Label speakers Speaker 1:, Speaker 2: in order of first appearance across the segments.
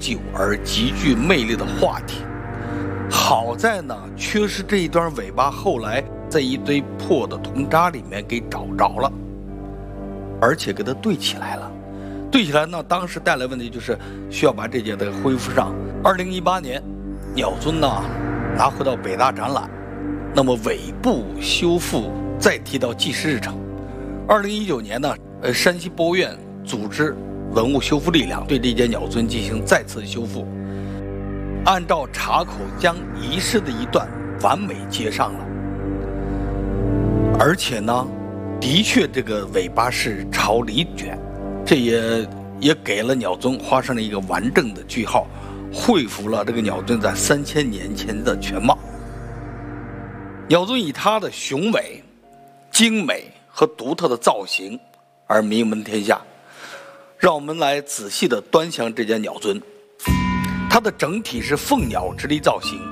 Speaker 1: 久而极具魅力的话题。好在呢，缺失这一段尾巴，后来在一堆破的铜渣里面给找着了，而且给它对起来了。对起来呢，当时带来问题就是需要把这件的恢复上。2018年，鸟尊呢拿回到北大展览，那么尾部修复再提到记事日程。2019年呢，山西博物院组织文物修复力量对这件鸟尊进行再次修复，按照茶口将遗失的一段完美接上了，而且呢，的确这个尾巴是朝里卷，这也给了鸟尊画上了一个完整的句号，恢复了这个鸟尊在3000年前的全貌。鸟尊以它的雄伟、精美和独特的造型而名闻天下。让我们来仔细地端详这件鸟尊。它的整体是凤鸟直立造型，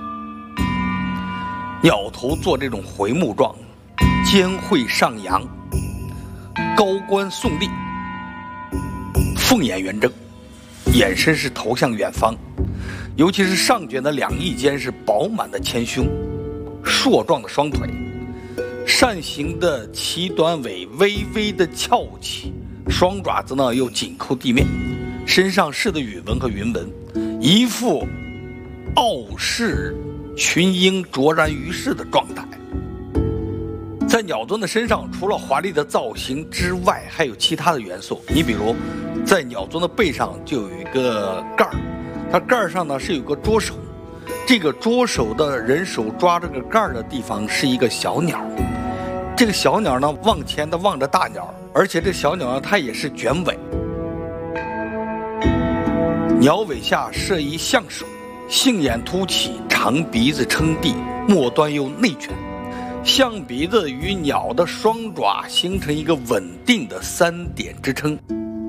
Speaker 1: 鸟头做这种回目状，尖喙上扬，高冠耸立，凤眼圆睁，眼神是投向远方，尤其是上卷的两翼间是饱满的前胸，硕壮的双腿，扇形的鳍短尾微微的翘起，双爪子呢又紧扣地面，身上饰的羽纹和云纹，一副傲视群英卓然于世的状态。在鸟尊的身上，除了华丽的造型之外，还有其他的元素。你比如，在鸟尊的背上就有一个盖儿，它盖儿上呢是有个捉手，这个捉手的人手抓这个盖儿的地方是一个小鸟，这个小鸟呢往前的望着大鸟，而且这小鸟呢它也是卷尾，鸟尾下设一象手，杏眼凸起，长鼻子撑地，末端又内卷，象鼻子与鸟的双爪形成一个稳定的3点支撑。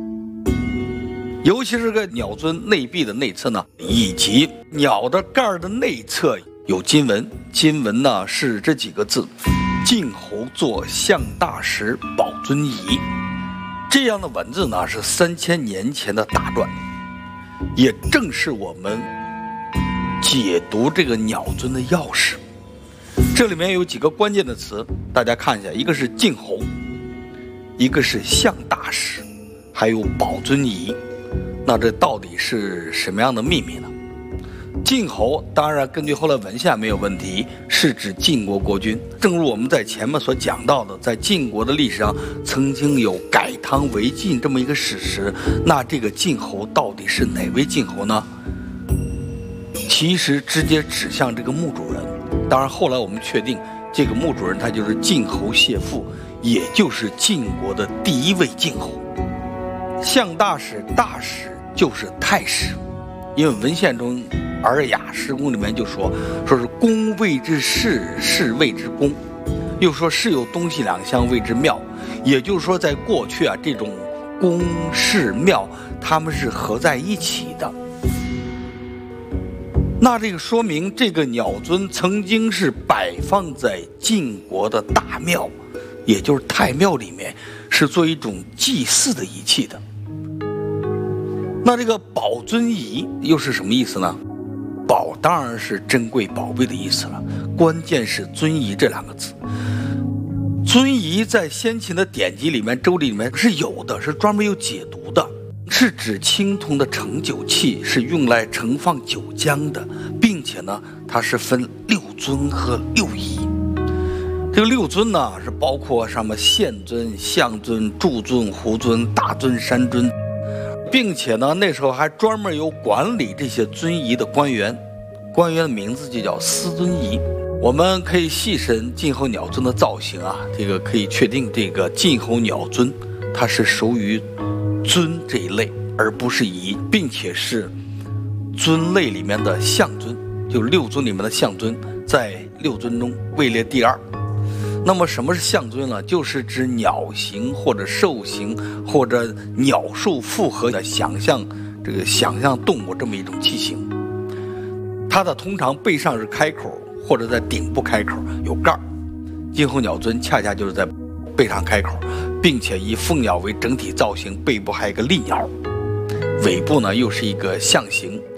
Speaker 1: 尤其是个鸟尊内壁的内侧呢，以及鸟的盖的内侧有金纹，金纹呢是这几个字：晋侯作象大石保尊仪。这样的文字呢是3000年前的大篆，也正是我们解读这个鸟尊的钥匙。这里面有几个关键的词，大家看一下，一个是晋侯，一个是象大石，还有保尊仪。那这到底是什么样的秘密呢？晋侯当然根据后来文献没有问题，是指晋国国君。正如我们在前面所讲到的，在晋国的历史上曾经有改唐为晋这么一个史实，那这个晋侯到底是哪位晋侯呢？其实直接指向这个墓主人。当然后来我们确定这个墓主人他就是晋侯谢父，也就是晋国的第一位晋侯。象大使，大使就是太史，因为文献中《尔雅》施公里面就说是公谓之事，事谓之公，又说事有东西两相谓之庙，也就是说在过去啊，这种公事庙他们是合在一起的。那这个说明这个鸟尊曾经是摆放在晋国的大庙，也就是太庙里面，是做一种祭祀的仪器的。那这个保尊仪又是什么意思呢？宝当然是珍贵宝贝的意思了，关键是尊仪这两个字。尊仪在先秦的典籍里面，周礼里面是有的，是专门有解读的，是指青铜的盛酒器，是用来盛放酒浆的，并且呢它是分6尊和6仪。这个6尊呢是包括什么县尊、象尊、柱尊、猢尊、大尊、山尊，并且呢那时候还专门有管理这些尊仪的官员，官员的名字就叫司尊仪。我们可以细审晋侯鸟尊的造型啊，这个可以确定这个晋侯鸟尊它是属于尊这一类，而不是仪，并且是尊类里面的象尊，就6尊里面的象尊，在6尊中位列第2。那么什么是象尊呢？就是指鸟形或者兽形或者鸟兽复合的想象动物这么一种器型。它的通常背上是开口，或者在顶部开口有盖儿。晋侯鸟尊恰恰就是在背上开口，并且以凤鸟为整体造型，背部还有一个立鸟，尾部呢又是一个象形。